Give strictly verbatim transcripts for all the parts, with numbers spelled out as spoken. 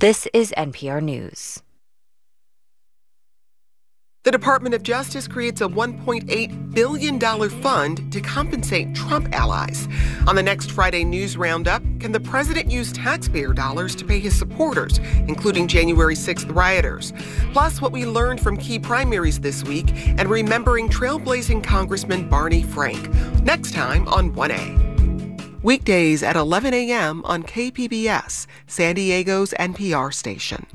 This is N P R News. The Department of Justice creates a one point eight billion dollars fund to compensate Trump allies. On the next Friday News Roundup, can the president use taxpayer dollars to pay his supporters, including January sixth rioters? Plus, what we learned from key primaries this week and remembering trailblazing Congressman Barney Frank. Next time on one A. Weekdays at eleven a.m. on K P B S, San Diego's N P R station.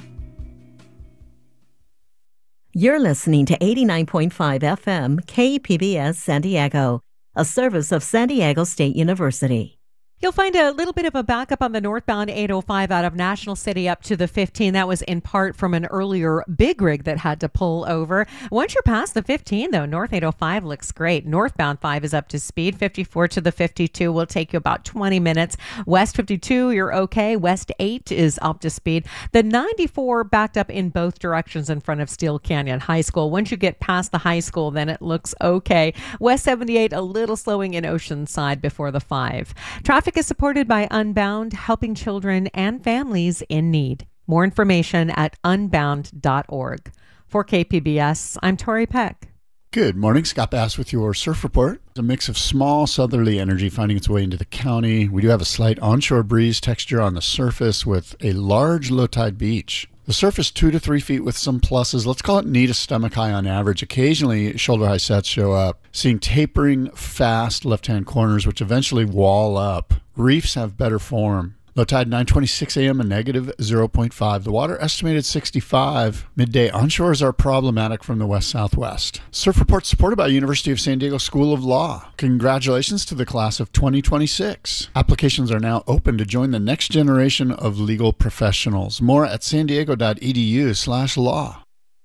You're listening to eighty-nine point five F M K P B S San Diego, a service of San Diego State University. You'll find a little bit of a backup on the northbound eight oh five out of National City up to the fifteen. That was in part from an earlier big rig that had to pull over. Once you're past the fifteen, though, North eight oh five looks great. Northbound five is up to speed. fifty-four to the fifty-two will take you about twenty minutes. West fifty-two, you're okay. West eight is up to speed. The ninety-four backed up in both directions in front of Steel Canyon High School. Once you get past the high school, then it looks okay. West seventy-eight, a little slowing in Oceanside before the five. Traffic is supported by Unbound, helping children and families in need. More information at unbound dot org. For K P B S, I'm Tori Peck. Good morning. Scott Bass with your surf report. A mix of small southerly energy finding its way into the county. We do have a slight onshore breeze texture on the surface with a large low tide beach. The surface two to three feet with some pluses. Let's call it knee to stomach high on average. Occasionally, shoulder high sets show up. Seeing tapering, fast left-hand corners, which eventually wall up. Reefs have better form. Low tide nine twenty-six a.m. a negative zero point five. The water estimated sixty-five. Midday onshores are problematic from the west-southwest. Surf report supported by University of San Diego School of Law. Congratulations to the class of twenty twenty-six. Applications are now open to join the next generation of legal professionals. More at san diego dot e d u slash law.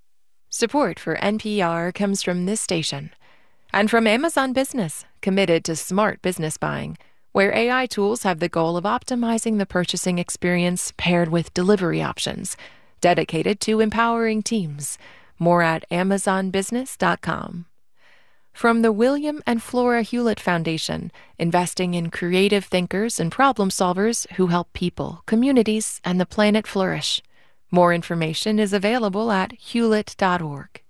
Support for N P R comes from this station and from Amazon Business, committed to smart business buying, where A I tools have the goal of optimizing the purchasing experience paired with delivery options, dedicated to empowering teams. More at amazon business dot com. From the William and Flora Hewlett Foundation, investing in creative thinkers and problem solvers who help people, communities, and the planet flourish. More information is available at hewlett dot org.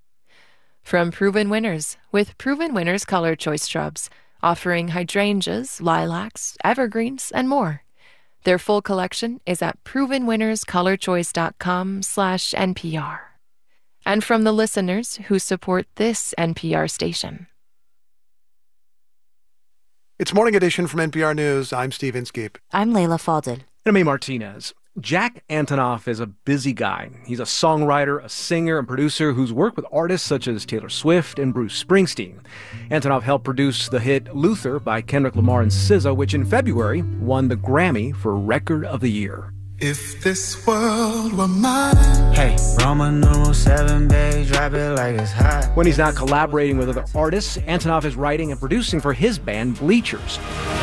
From Proven Winners, with Proven Winners Color Choice Shrubs, offering hydrangeas, lilacs, evergreens, and more. Their full collection is at proven winners color choice dot com slash N P R. And from the listeners who support this N P R station. It's Morning Edition from N P R News. I'm Steve Inskeep. I'm Layla Fadel. And I'm A. Martinez. Jack Antonoff is a busy guy. He's a songwriter, a singer, and producer who's worked with artists such as Taylor Swift and Bruce Springsteen. Antonoff helped produce the hit Luther by Kendrick Lamar and S Z A, which in February won the Grammy for Record of the Year. If this world were mine. Hey, Roman numeral seven, babe, drop it like it's hot. When he's not collaborating with other artists, Antonoff is writing and producing for his band Bleachers.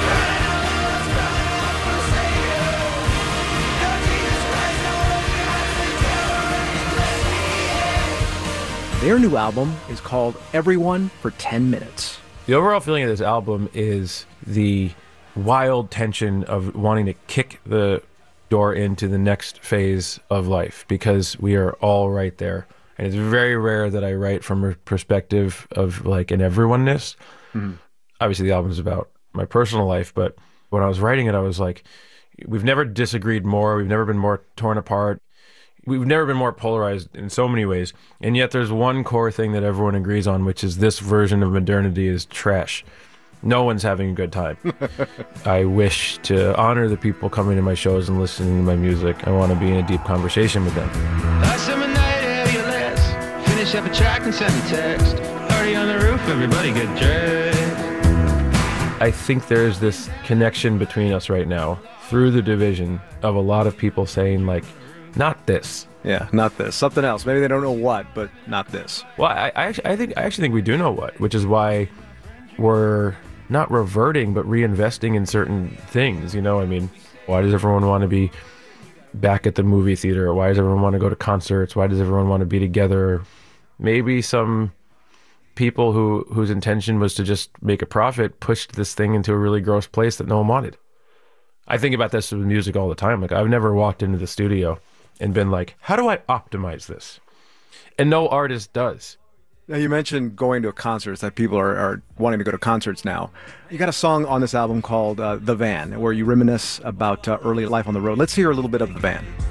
Their new album is called Everyone for ten minutes. The overall feeling of this album is the wild tension of wanting to kick the door into the next phase of life, because we are all right there. And it's very rare that I write from a perspective of like an everyone-ness. Mm-hmm. Obviously, the album is about my personal life, but when I was writing it, I was like, we've never disagreed more. We've never been more torn apart. We've never been more polarized in so many ways. And yet there's one core thing that everyone agrees on, which is this version of modernity is trash. No one's having a good time. I wish to honor the people coming to my shows and listening to my music. I want to be in a deep conversation with them. Last summer night, have your last. Finish up a track and send a text. Party on the roof, everybody get dressed. I think there's this connection between us right now through the division of a lot of people saying like, not this. Yeah, not this. Something else. Maybe they don't know what, but not this. Well, I, I, actually, I think I actually think we do know what, which is why we're not reverting, but reinvesting in certain things. You know, I mean, why does everyone want to be back at the movie theater? Why does everyone want to go to concerts? Why does everyone want to be together? Maybe some people who whose intention was to just make a profit pushed this thing into a really gross place that no one wanted. I think about this with music all the time. Like, I've never walked into the studio and been like, how do I optimize this? And no artist does. Now, you mentioned going to concerts, that people are, are wanting to go to concerts now. You got a song on this album called uh, The Van, where you reminisce about uh, early life on the road. Let's hear a little bit of The Van.